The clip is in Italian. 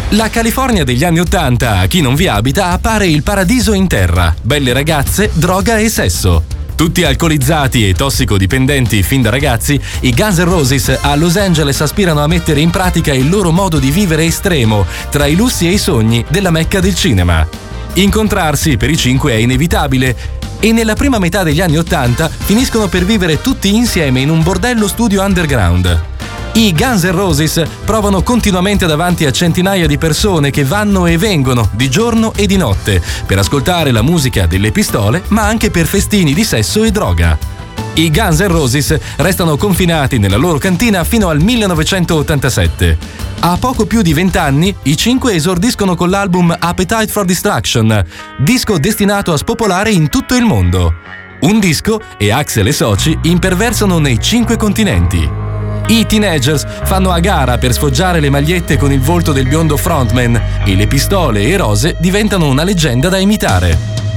La California degli anni '80, a chi non vi abita, appare il paradiso in terra. Belle ragazze, droga e sesso. Tutti alcolizzati e tossicodipendenti fin da ragazzi, i Guns N' Roses a Los Angeles aspirano a mettere in pratica il loro modo di vivere estremo, tra i lussi e i sogni della Mecca del cinema. Incontrarsi per i 5 è inevitabile e nella prima metà degli anni '80 finiscono per vivere tutti insieme in un bordello studio underground. I Guns N' Roses provano continuamente davanti a centinaia di persone che vanno e vengono di giorno e di notte per ascoltare la musica delle pistole, ma anche per festini di sesso e droga. I Guns N' Roses restano confinati nella loro cantina fino al 1987. A poco più di 20 anni, i 5 esordiscono con l'album Appetite for Destruction, disco destinato a spopolare in tutto il mondo. Un disco e Axl e soci imperversano nei 5 continenti. I teenagers fanno a gara per sfoggiare le magliette con il volto del biondo frontman e le pistole e rose diventano una leggenda da imitare.